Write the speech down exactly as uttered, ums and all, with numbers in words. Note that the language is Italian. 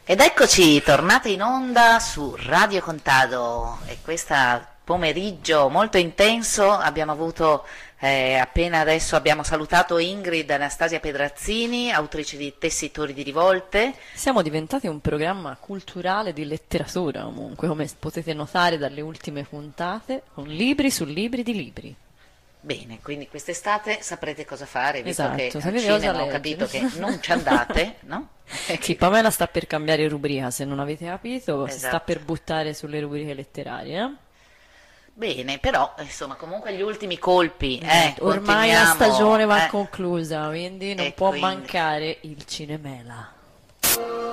Ed eccoci, tornate in onda su Radio Contado e questo pomeriggio molto intenso abbiamo avuto, eh, appena adesso abbiamo salutato Ingrid Anastasia Pedrazzini, autrice di Tessitori di rivolte. Siamo diventati un programma culturale di letteratura comunque, come potete notare dalle ultime puntate, con libri su libri di libri. Bene, quindi quest'estate saprete cosa fare, visto Esatto, che al sapete cosa cinema ho leggere. capito che non ci andate, no? Sì, Pamela sta per cambiare rubrica, se non avete capito, si sta Esatto. per buttare sulle rubriche letterarie. eh? Bene, però insomma comunque gli ultimi colpi, eh, Eh, ormai la continuiamo, stagione va eh. conclusa, quindi non E può quindi- mancare il cinemela.